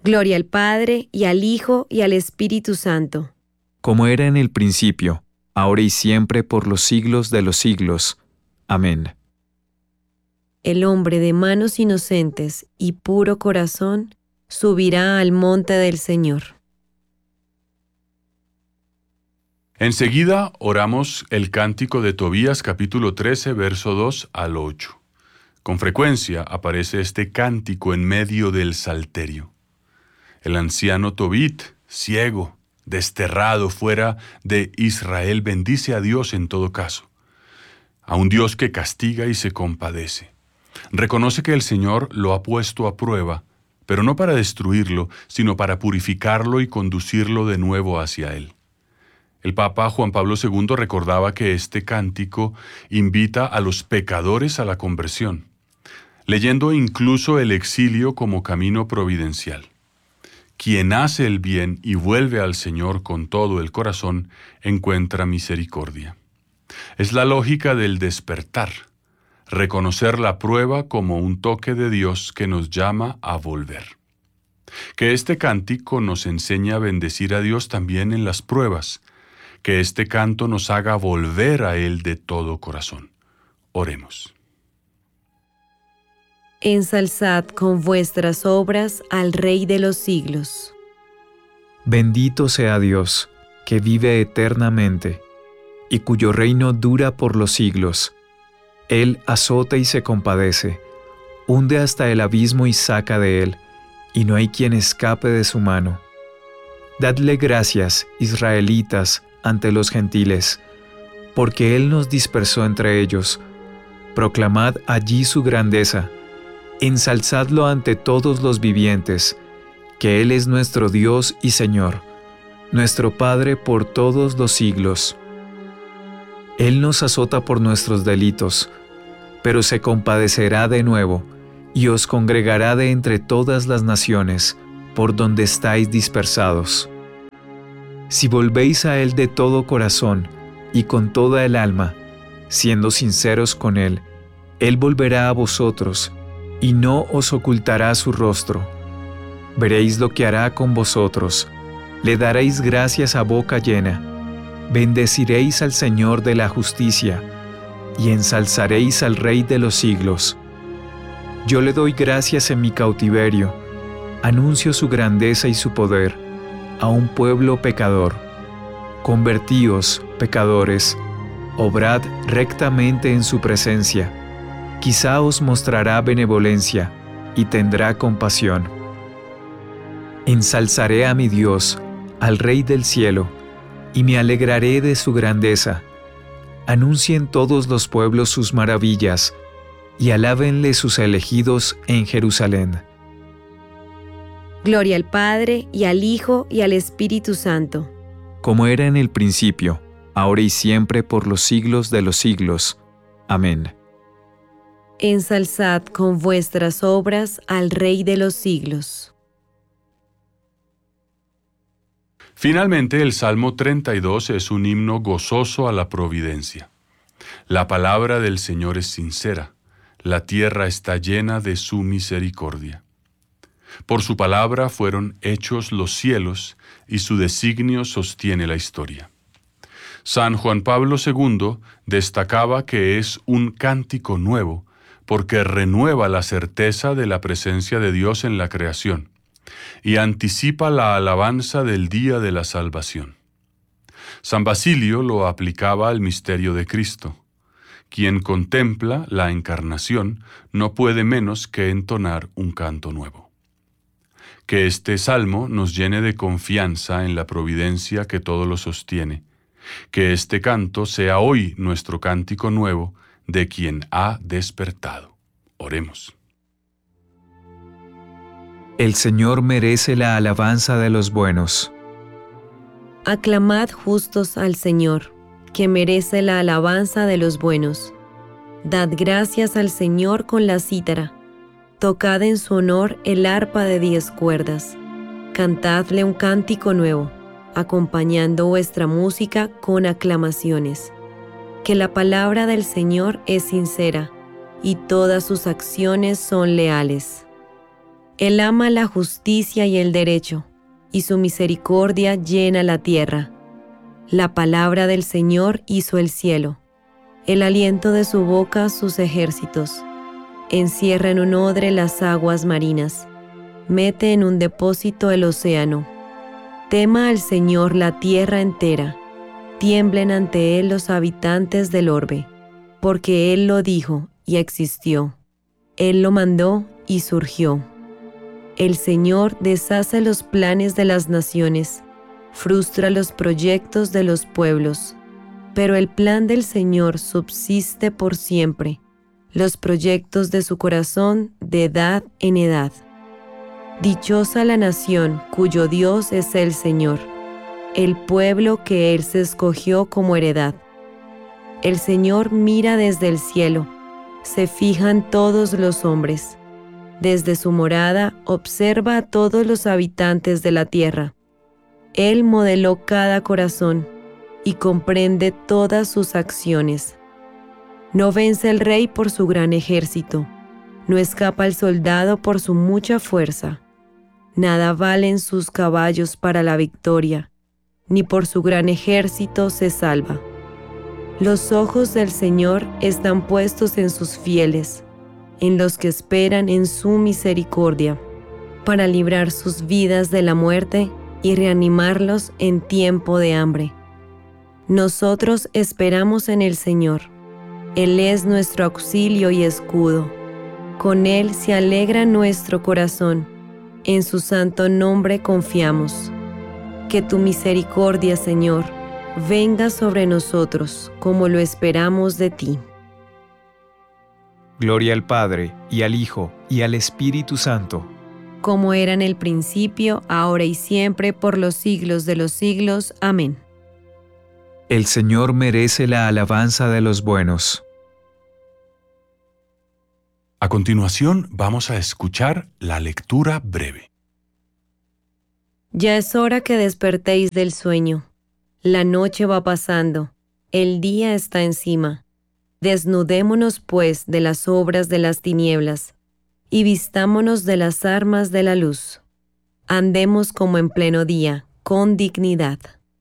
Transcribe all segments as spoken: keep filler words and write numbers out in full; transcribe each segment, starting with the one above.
Gloria al Padre, y al Hijo, y al Espíritu Santo. Como era en el principio, ahora y siempre, por los siglos de los siglos. Amén. El hombre de manos inocentes y puro corazón subirá al monte del Señor. Enseguida oramos el cántico de Tobías capítulo trece, verso dos al ocho. Con frecuencia aparece este cántico en medio del salterio. El anciano Tobit, ciego, desterrado fuera de Israel, bendice a Dios en todo caso, a un Dios que castiga y se compadece. Reconoce que el Señor lo ha puesto a prueba, pero no para destruirlo, sino para purificarlo y conducirlo de nuevo hacia Él. El Papa Juan Pablo segundo recordaba que este cántico invita a los pecadores a la conversión, leyendo incluso el exilio como camino providencial. Quien hace el bien y vuelve al Señor con todo el corazón, encuentra misericordia. Es la lógica del despertar, reconocer la prueba como un toque de Dios que nos llama a volver. Que este cántico nos enseña a bendecir a Dios también en las pruebas, que este canto nos haga volver a Él de todo corazón. Oremos. Ensalzad con vuestras obras al Rey de los siglos. Bendito sea Dios, que vive eternamente, y cuyo reino dura por los siglos. Él azota y se compadece, hunde hasta el abismo y saca de él, y no hay quien escape de su mano. Dadle gracias, israelitas, ante los gentiles, porque Él nos dispersó entre ellos. Proclamad allí su grandeza, ensalzadlo ante todos los vivientes, que Él es nuestro Dios y Señor, nuestro Padre por todos los siglos. Él nos azota por nuestros delitos, pero se compadecerá de nuevo, y os congregará de entre todas las naciones, por donde estáis dispersados. Si volvéis a Él de todo corazón y con toda el alma, siendo sinceros con Él, Él volverá a vosotros, y no os ocultará su rostro. Veréis lo que hará con vosotros, le daréis gracias a boca llena, bendeciréis al Señor de la justicia, y ensalzaréis al Rey de los siglos. Yo le doy gracias en mi cautiverio, anuncio su grandeza y su poder a un pueblo pecador. Convertíos, pecadores, obrad rectamente en su presencia. Quizá os mostrará benevolencia y tendrá compasión. Ensalzaré a mi Dios, al Rey del cielo, y me alegraré de su grandeza. Anuncien todos los pueblos sus maravillas, y alábenle sus elegidos en Jerusalén. Gloria al Padre, y al Hijo, y al Espíritu Santo. Como era en el principio, ahora y siempre, por los siglos de los siglos. Amén. Ensalzad con vuestras obras al Rey de los siglos. Finalmente, el Salmo treinta y dos es un himno gozoso a la providencia. La palabra del Señor es sincera, la tierra está llena de su misericordia. Por su palabra fueron hechos los cielos, y su designio sostiene la historia. San Juan Pablo segundo destacaba que es un cántico nuevo, porque renueva la certeza de la presencia de Dios en la creación, y anticipa la alabanza del día de la salvación. San Basilio lo aplicaba al misterio de Cristo. Quien contempla la encarnación no puede menos que entonar un canto nuevo. Que este salmo nos llene de confianza en la providencia que todo lo sostiene. Que este canto sea hoy nuestro cántico nuevo de quien ha despertado. Oremos. El Señor merece la alabanza de los buenos. Aclamad justos al Señor, que merece la alabanza de los buenos. Dad gracias al Señor con la cítara. Tocad en su honor el arpa de diez cuerdas. Cantadle un cántico nuevo, acompañando vuestra música con aclamaciones. Que la palabra del Señor es sincera, y todas sus acciones son leales. Él ama la justicia y el derecho, y su misericordia llena la tierra. La palabra del Señor hizo el cielo, el aliento de su boca sus ejércitos. Encierra en un odre las aguas marinas, mete en un depósito el océano. Tema al Señor la tierra entera, tiemblen ante Él los habitantes del orbe, porque Él lo dijo y existió, Él lo mandó y surgió. El Señor deshace los planes de las naciones, frustra los proyectos de los pueblos, pero el plan del Señor subsiste por siempre, los proyectos de su corazón de edad en edad. Dichosa la nación cuyo Dios es el Señor, el pueblo que Él se escogió como heredad. El Señor mira desde el cielo, se fijan todos los hombres. Desde su morada observa a todos los habitantes de la tierra. Él modeló cada corazón y comprende todas sus acciones. No vence el rey por su gran ejército, no escapa el soldado por su mucha fuerza. Nada valen sus caballos para la victoria, ni por su gran ejército se salva. Los ojos del Señor están puestos en sus fieles, en los que esperan en su misericordia, para librar sus vidas de la muerte y reanimarlos en tiempo de hambre. Nosotros esperamos en el Señor. Él es nuestro auxilio y escudo. Con Él se alegra nuestro corazón. En su santo nombre confiamos. Que tu misericordia, Señor, venga sobre nosotros como lo esperamos de ti. Gloria al Padre, y al Hijo, y al Espíritu Santo. Como era en el principio, ahora y siempre, por los siglos de los siglos. Amén. El Señor merece la alabanza de los buenos. A continuación, vamos a escuchar la lectura breve. Ya es hora que despertéis del sueño. La noche va pasando, el día está encima. Desnudémonos, pues, de las obras de las tinieblas, y vistámonos de las armas de la luz. Andemos como en pleno día, con dignidad.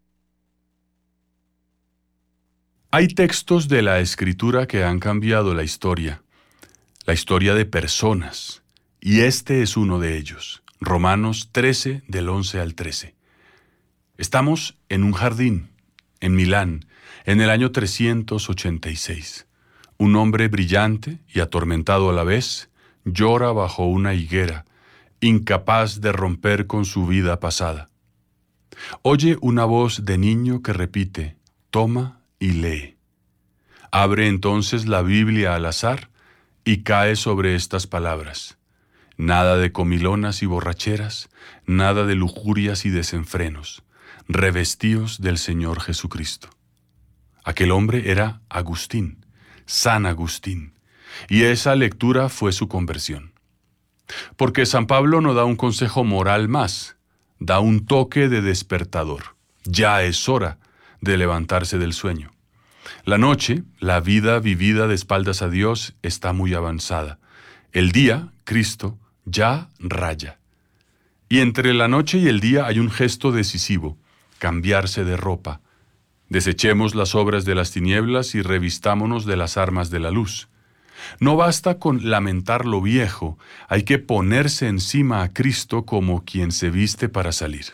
Hay textos de la Escritura que han cambiado la historia, la historia de personas, y este es uno de ellos, Romanos trece, del once al trece. Estamos en un jardín, en Milán, en el año trescientos ochenta y seis. Un hombre brillante y atormentado a la vez llora bajo una higuera, incapaz de romper con su vida pasada. Oye una voz de niño que repite, toma y lee. Abre entonces la Biblia al azar y cae sobre estas palabras. Nada de comilonas y borracheras, nada de lujurias y desenfrenos. Revestíos del Señor Jesucristo. Aquel hombre era Agustín. San Agustín, y esa lectura fue su conversión. Porque San Pablo no da un consejo moral más, da un toque de despertador. Ya es hora de levantarse del sueño. La noche, la vida vivida de espaldas a Dios, está muy avanzada. El día, Cristo, ya raya. Y entre la noche y el día hay un gesto decisivo, cambiarse de ropa. Desechemos las obras de las tinieblas y revistámonos de las armas de la luz. No basta con lamentar lo viejo, hay que ponerse encima a Cristo como quien se viste para salir.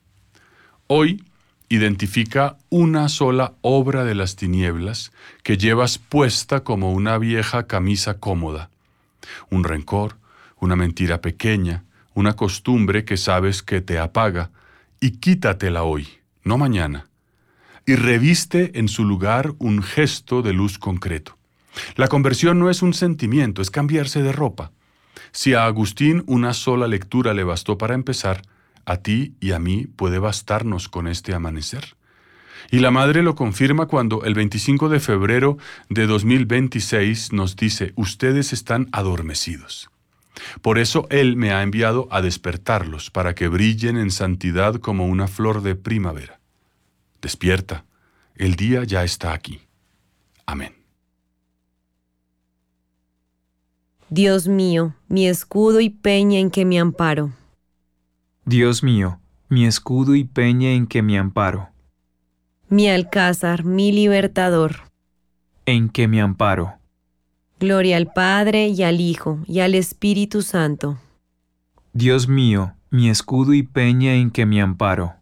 Hoy identifica una sola obra de las tinieblas que llevas puesta como una vieja camisa cómoda. Un rencor, una mentira pequeña, una costumbre que sabes que te apaga, y quítatela hoy, no mañana. Y reviste en su lugar un gesto de luz concreto. La conversión no es un sentimiento, es cambiarse de ropa. Si a Agustín una sola lectura le bastó para empezar, a ti y a mí puede bastarnos con este amanecer. Y la Madre lo confirma cuando el veinticinco de febrero de dos mil veintiséis nos dice, ustedes están adormecidos. Por eso Él me ha enviado a despertarlos para que brillen en santidad como una flor de primavera. Despierta, el día ya está aquí. Amén. Dios mío, mi escudo y peña en que me amparo. Dios mío, mi escudo y peña en que me amparo, Mi alcázar, mi libertador. en que me amparo. Gloria al Padre y al Hijo y al Espíritu Santo. Dios mío, mi escudo y peña en que me amparo.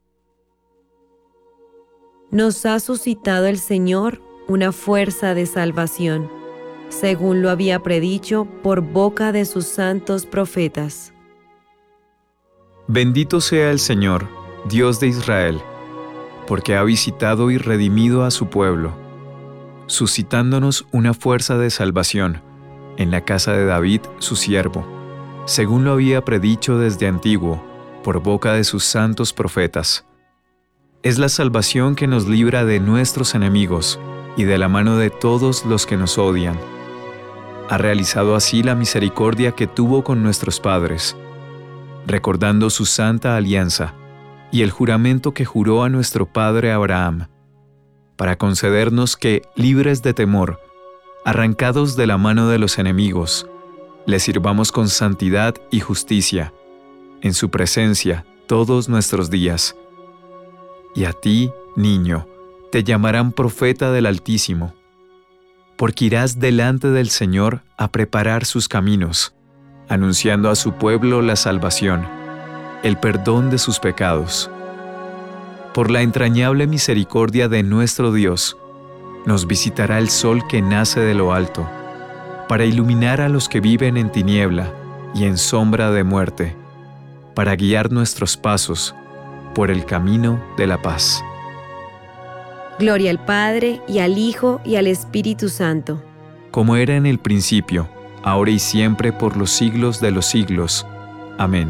Nos ha suscitado el Señor una fuerza de salvación, según lo había predicho por boca de sus santos profetas. Bendito sea el Señor, Dios de Israel, porque ha visitado y redimido a su pueblo, suscitándonos una fuerza de salvación en la casa de David, su siervo, según lo había predicho desde antiguo, por boca de sus santos profetas. Es la salvación que nos libra de nuestros enemigos y de la mano de todos los que nos odian. Ha realizado así la misericordia que tuvo con nuestros padres, recordando su santa alianza y el juramento que juró a nuestro padre Abraham, para concedernos que, libres de temor, arrancados de la mano de los enemigos, le sirvamos con santidad y justicia, en su presencia todos nuestros días. Y a ti, niño, te llamarán profeta del Altísimo, porque irás delante del Señor a preparar sus caminos, anunciando a su pueblo la salvación, el perdón de sus pecados. Por la entrañable misericordia de nuestro Dios, nos visitará el sol que nace de lo alto, para iluminar a los que viven en tiniebla y en sombra de muerte, para guiar nuestros pasos por el camino de la paz. Gloria al Padre y al Hijo y al Espíritu Santo. Como era en el principio, ahora y siempre por los siglos de los siglos. Amén.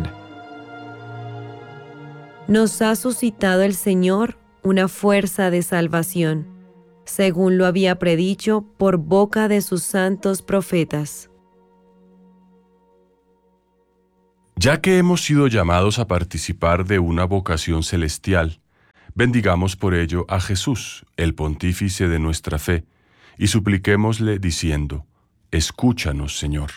Nos ha suscitado el Señor una fuerza de salvación, según lo había predicho por boca de sus santos profetas. Ya que hemos sido llamados a participar de una vocación celestial, bendigamos por ello a Jesús, el pontífice de nuestra fe, y supliquémosle diciendo: escúchanos, Señor.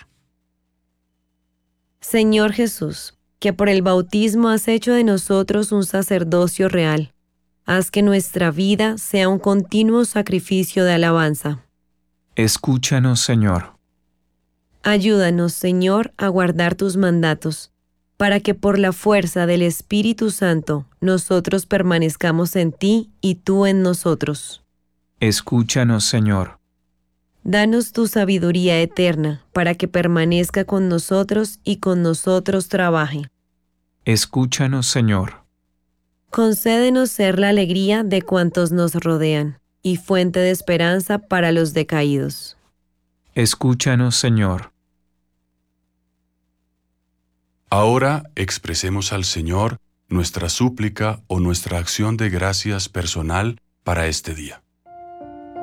Señor Jesús, que por el bautismo has hecho de nosotros un sacerdocio real, haz que nuestra vida sea un continuo sacrificio de alabanza. Escúchanos, Señor. Ayúdanos, Señor, a guardar tus mandatos, para que por la fuerza del Espíritu Santo nosotros permanezcamos en ti y tú en nosotros. Escúchanos, Señor. Danos tu sabiduría eterna, para que permanezca con nosotros y con nosotros trabaje. Escúchanos, Señor. Concédenos ser la alegría de cuantos nos rodean, y fuente de esperanza para los decaídos. Escúchanos, Señor. Ahora expresemos al Señor nuestra súplica o nuestra acción de gracias personal para este día.